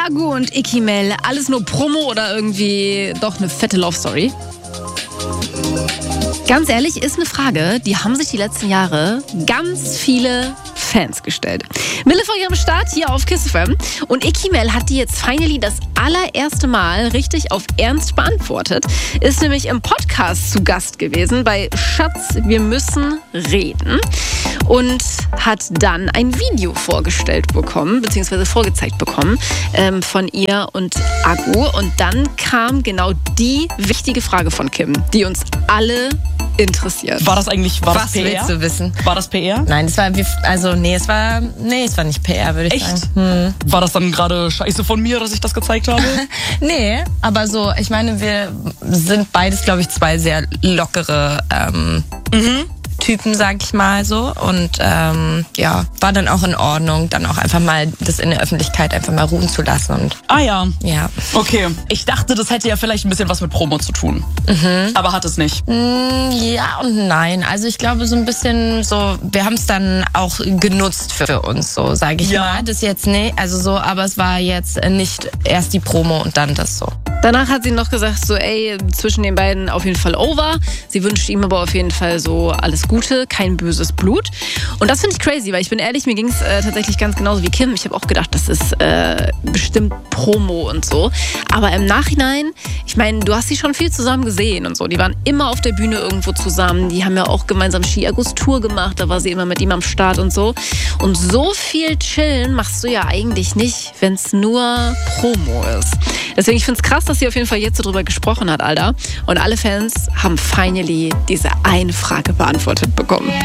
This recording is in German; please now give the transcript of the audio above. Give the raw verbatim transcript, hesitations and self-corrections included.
Agu und Ikimel, alles nur Promo oder irgendwie doch eine fette Love Story? Ganz ehrlich, ist eine Frage, die haben sich die letzten Jahre ganz viele Fans gestellt. Mille vor ihrem Start hier auf Kiss F M und Ikimel hat die jetzt finally das allererste Mal richtig auf Ernst beantwortet. Ist nämlich im Podcast zu Gast gewesen bei Schatz, wir müssen reden und hat dann ein Video vorgestellt bekommen, beziehungsweise vorgezeigt bekommen ähm, von ihr und Agu. Und dann kam genau die wichtige Frage von Kim, die uns alle interessiert. War das eigentlich, war Was das P R? willst du wissen? War das P R? Nein, es war, also nee, es war, nee, es war nicht P R, würde ich Echt? sagen. Hm. War das dann gerade scheiße von mir, dass ich das gezeigt habe? Nee, aber so, ich meine, wir sind beides, glaube ich, zwei sehr lockere ähm, mhm. Typen, sag ich mal so. Und ähm, ja, war dann auch in Ordnung, dann auch einfach mal das in der Öffentlichkeit einfach mal ruhen zu lassen. Und Ah ja. ja. Okay. Ich dachte, das hätte ja vielleicht ein bisschen was mit Promo zu tun. Mhm. Aber hat es nicht. Mm, ja und nein. Also ich glaube so ein bisschen so, wir haben es dann auch genutzt für uns, so sage ich Ja. mal. Das jetzt nicht, also so, aber es war jetzt nicht erst die Promo und dann das so. Danach hat sie noch gesagt, so ey, zwischen den beiden auf jeden Fall over. Sie wünscht ihm aber auf jeden Fall so alles Gute, kein böses Blut. Und das finde ich crazy, weil ich bin ehrlich, mir ging es äh, tatsächlich ganz genauso wie Kim. Ich habe auch gedacht, das ist äh, bestimmt Promo und so. Aber im Nachhinein, ich meine, du hast sie schon viel zusammen gesehen und so. Die waren immer auf der Bühne irgendwo zusammen. Die haben ja auch gemeinsam Ski-Agus-Tour gemacht. Da war sie immer mit ihm am Start und so. Und so viel chillen machst du ja eigentlich nicht, wenn es nur Promo ist. Deswegen, ich finde es krass, dass sie auf jeden Fall jetzt so drüber gesprochen hat, Alter. Und alle Fans haben finally diese eine Frage beantwortet bekommen.